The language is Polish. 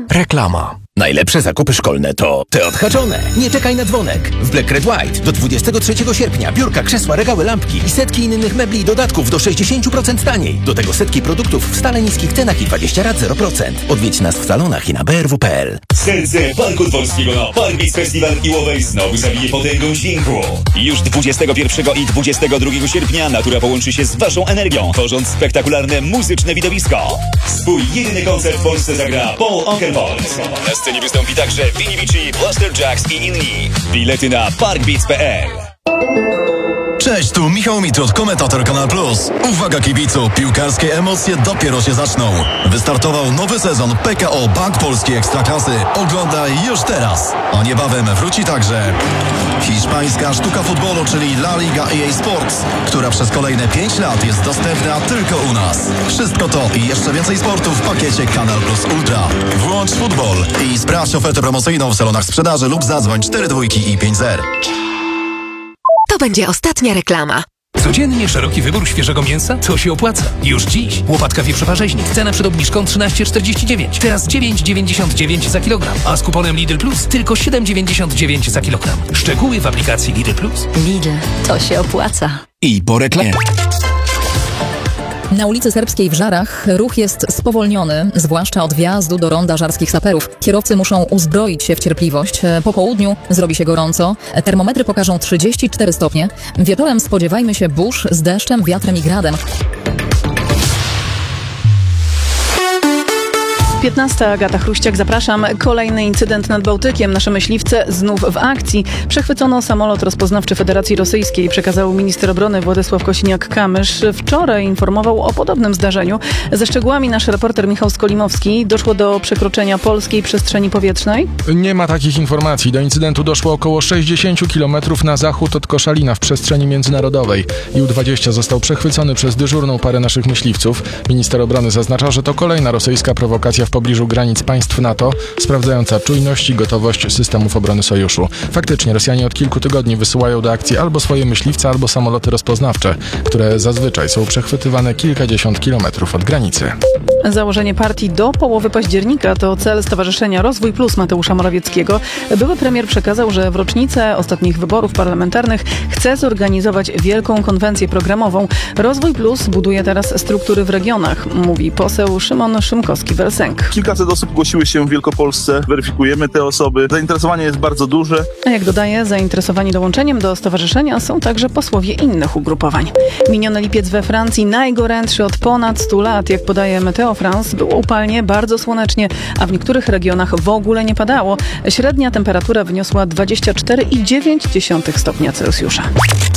Reklama. Najlepsze zakupy szkolne to te odhaczone. Nie czekaj na dzwonek. W Black Red White do 23 sierpnia biurka, krzesła, regały, lampki i setki innych mebli i dodatków do 60% taniej. Do tego setki produktów w stale niskich cenach i 20 rat 0%. Odwiedź nas w salonach i na brw.pl. Serce Parku Dworskiego na Park Beats Festival Iłowej znowu zabije potęgą dźwięku. Już 21 i 22 sierpnia natura połączy się z waszą energią, tworząc spektakularne muzyczne widowisko. Swój jedyny koncert w Polsce zagra Paul Oakenfold. Na scenie wystąpi także Vinny Vici, Blaster Jacks i inni. Bilety na parkbeats.pl. Cześć, tu Michał Mitrot, komentator Kanal Plus. Uwaga kibicu, piłkarskie emocje dopiero się zaczną. Wystartował nowy sezon PKO Bank Polskiej Ekstraklasy. Oglądaj już teraz. A niebawem wróci także hiszpańska sztuka futbolu, czyli La Liga EA Sports, która przez kolejne 5 lat jest dostępna tylko u nas. Wszystko to i jeszcze więcej sportu w pakiecie Kanal Plus Ultra. Włącz futbol i sprawdź ofertę promocyjną w salonach sprzedaży lub zadzwoń 42 i 50. To będzie ostatnia reklama. Codziennie szeroki wybór świeżego mięsa? To się opłaca. Już dziś. Łopatka wieprzowa rzeźnik. Cena przed obniżką 13,49. Teraz 9,99 za kilogram. A z kuponem Lidl Plus tylko 7,99 za kilogram. Szczegóły w aplikacji Lidl Plus. Lidl. To się opłaca. I po reklamie. Na ulicy Serbskiej w Żarach ruch jest spowolniony, zwłaszcza od wjazdu do ronda Żarskich Saperów. Kierowcy muszą uzbroić się w cierpliwość. Po południu zrobi się gorąco. Termometry pokażą 34 stopnie. Wieczorem spodziewajmy się burz z deszczem, wiatrem i gradem. 15. Agata Chruściak, zapraszam. Kolejny incydent nad Bałtykiem. Nasze myśliwce znów w akcji. Przechwycono samolot rozpoznawczy Federacji Rosyjskiej, przekazał minister obrony Władysław Kosiniak-Kamysz. Wczoraj informował o podobnym zdarzeniu. Ze szczegółami nasz reporter Michał Skolimowski. Doszło do przekroczenia polskiej przestrzeni powietrznej? Nie ma takich informacji. Do incydentu doszło około 60 km na zachód od Koszalina w przestrzeni międzynarodowej. Ju-20 został przechwycony przez dyżurną parę naszych myśliwców. Minister obrony zaznacza, że to kolejna rosyjska prowokacja w pobliżu granic państw NATO, sprawdzająca czujność i gotowość systemów obrony sojuszu. Faktycznie Rosjanie od kilku tygodni wysyłają do akcji albo swoje myśliwce, albo samoloty rozpoznawcze, które zazwyczaj są przechwytywane kilkadziesiąt kilometrów od granicy. Założenie partii do połowy października to cel Stowarzyszenia Rozwój Plus Mateusza Morawieckiego. Były premier przekazał, że w rocznicę ostatnich wyborów parlamentarnych chce zorganizować wielką konwencję programową. Rozwój Plus buduje teraz struktury w regionach, mówi poseł Szymon Szymkowski-Welsenk. Kilkaset osób zgłosiły się w Wielkopolsce, weryfikujemy te osoby. Zainteresowanie jest bardzo duże. A jak dodaje, zainteresowani dołączeniem do stowarzyszenia są także posłowie innych ugrupowań. Miniony lipiec we Francji najgorętszy od ponad 100 lat. Jak podaje Meteo France, było upalnie, bardzo słonecznie, a w niektórych regionach w ogóle nie padało. Średnia temperatura wyniosła 24,9 stopnia Celsjusza.